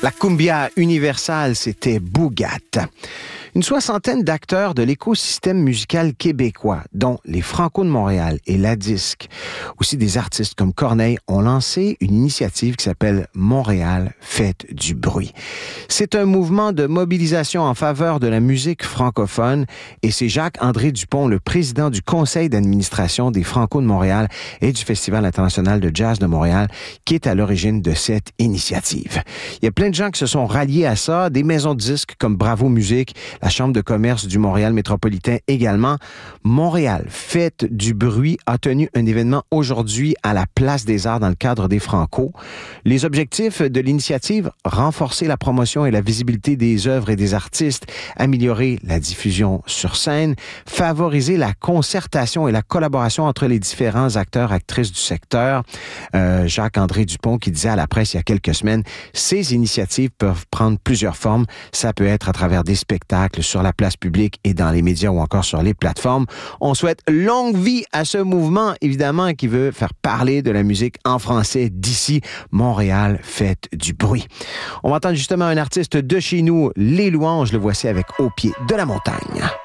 La cumbia universale, c'était Bougat. Une soixantaine d'acteurs de l'écosystème musical québécois, dont les Franco de Montréal et La Disque, aussi des artistes comme Corneille, ont lancé une initiative qui s'appelle Montréal Fête du bruit. C'est un mouvement de mobilisation en faveur de la musique francophone et c'est Jacques-André Dupont, le président du conseil d'administration des Franco de Montréal et du Festival international de jazz de Montréal, qui est à l'origine de cette initiative. Il y a plein de gens qui se sont ralliés à ça, des maisons de disques comme Bravo Musique, la Chambre de commerce du Montréal métropolitain également. Montréal Fête du bruit a tenu un événement aujourd'hui à la Place des Arts dans le cadre des Franco. Les objectifs de l'initiative, renforcer la promotion et la visibilité des œuvres et des artistes, améliorer la diffusion sur scène, favoriser la concertation et la collaboration entre les différents acteurs, actrices du secteur. Jacques-André Dupont qui disait à la presse il y a quelques semaines, ces initiatives peuvent prendre plusieurs formes. Ça peut être à travers des spectacles sur la place publique et dans les médias ou encore sur les plateformes. On souhaite longue vie à ce mouvement, évidemment, qui veut faire parler de la musique en français d'ici. Montréal Fête du bruit. On va entendre justement un artiste de chez nous, Les Louanges, le voici avec Au pied de la montagne.